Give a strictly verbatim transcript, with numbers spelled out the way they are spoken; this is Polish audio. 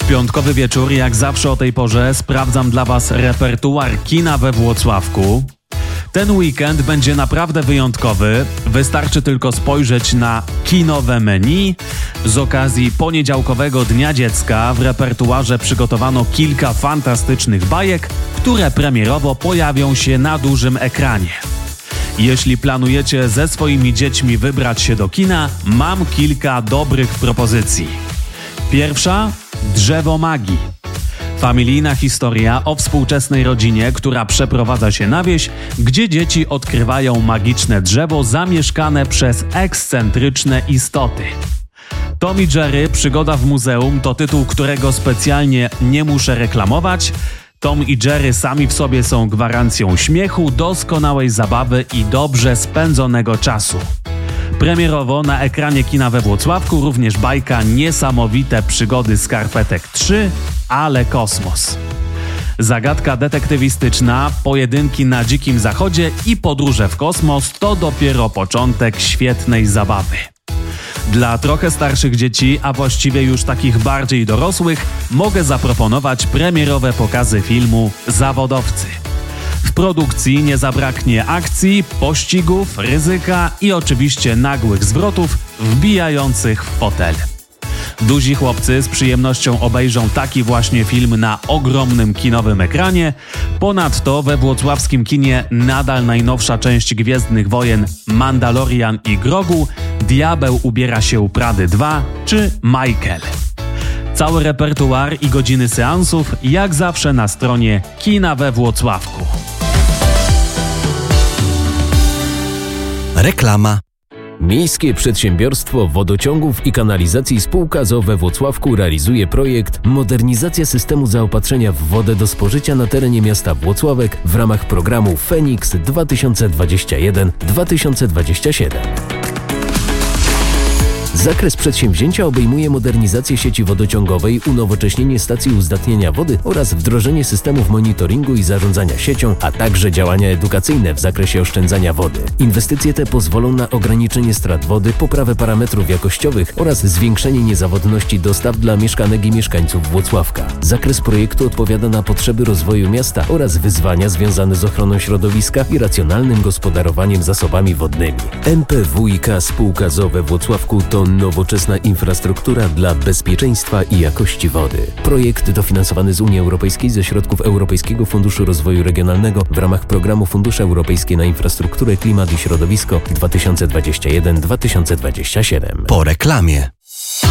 piątkowy wieczór, jak zawsze o tej porze, sprawdzam dla Was repertuar kina we Włocławku. Ten weekend będzie naprawdę wyjątkowy. Wystarczy tylko spojrzeć na kinowe menu. Z okazji poniedziałkowego Dnia Dziecka w repertuarze przygotowano kilka fantastycznych bajek, które premierowo pojawią się na dużym ekranie. Jeśli planujecie ze swoimi dziećmi wybrać się do kina, mam kilka dobrych propozycji. Pierwsza: Drzewo Magii. Familijna historia o współczesnej rodzinie, która przeprowadza się na wieś, gdzie dzieci odkrywają magiczne drzewo zamieszkane przez ekscentryczne istoty. Tom i Jerry – Przygoda w muzeum to tytuł, którego specjalnie nie muszę reklamować. Tom i Jerry sami w sobie są gwarancją śmiechu, doskonałej zabawy i dobrze spędzonego czasu. Premierowo na ekranie kina we Włocławku również bajka Niesamowite przygody Skarpetek trzy, ale kosmos. Zagadka detektywistyczna, pojedynki na dzikim zachodzie i podróże w kosmos to dopiero początek świetnej zabawy. Dla trochę starszych dzieci, a właściwie już takich bardziej dorosłych, mogę zaproponować premierowe pokazy filmu Zawodowcy. W produkcji nie zabraknie akcji, pościgów, ryzyka i oczywiście nagłych zwrotów wbijających w fotel. Duzi chłopcy z przyjemnością obejrzą taki właśnie film na ogromnym kinowym ekranie. Ponadto we włocławskim kinie nadal najnowsza część Gwiezdnych Wojen Mandalorian i Grogu, Diabeł ubiera się u Prady dwa czy Michael. Cały repertuar i godziny seansów jak zawsze na stronie Kina we Włocławku. Reklama. Miejskie Przedsiębiorstwo Wodociągów i Kanalizacji Spółka z o o we Włocławku realizuje projekt Modernizacja systemu zaopatrzenia w wodę do spożycia na terenie miasta Włocławek w ramach programu Feniks dwa tysiące dwadzieścia jeden do dwa tysiące dwudziestego siódmego. Zakres przedsięwzięcia obejmuje modernizację sieci wodociągowej, unowocześnienie stacji uzdatniania wody oraz wdrożenie systemów monitoringu i zarządzania siecią, a także działania edukacyjne w zakresie oszczędzania wody. Inwestycje te pozwolą na ograniczenie strat wody, poprawę parametrów jakościowych oraz zwiększenie niezawodności dostaw dla mieszkanek i mieszkańców Włocławka. Zakres projektu odpowiada na potrzeby rozwoju miasta oraz wyzwania związane z ochroną środowiska i racjonalnym gospodarowaniem zasobami wodnymi. N P W i K Spółka z o o we Włocławku to nowoczesna infrastruktura dla bezpieczeństwa i jakości wody. Projekt dofinansowany z Unii Europejskiej ze środków Europejskiego Funduszu Rozwoju Regionalnego w ramach programu Fundusze Europejskie na Infrastrukturę, Klimat i Środowisko dwa tysiące dwadzieścia jeden do dwa tysiące dwudziestego siódmego. Po reklamie.